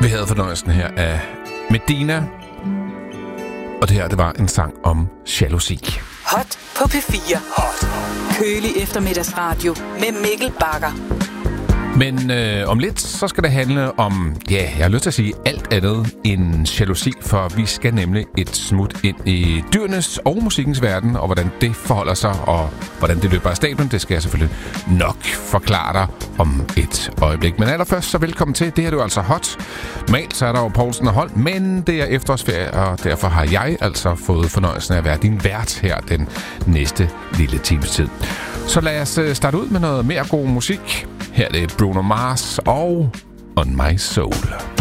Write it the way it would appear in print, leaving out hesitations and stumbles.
Vi havde fornøjelsen her af Medina, og det her, det var en sang om jalousi. Hot på P4. Hot. Kølig eftermiddagsradio med Mikkel Bagger. Men om lidt, så skal det handle om, ja, jeg har lyst til at sige alt andet end jalousi, for vi skal nemlig et smut ind i dyrenes og musikkens verden, og hvordan det forholder sig, og hvordan det løber af stablen, det skal jeg selvfølgelig nok forklare dig om et øjeblik. Men allerførst, så velkommen til. Det her er jo altså Hot. Normalt så er der jo Poulsen og Holm, men det er efterårsferie, og derfor har jeg altså fået fornøjelsen af at være din vært her den næste lille times tid. Så lad os starte ud med noget mere god musik. Her er det Bruno Mars og On My Soul.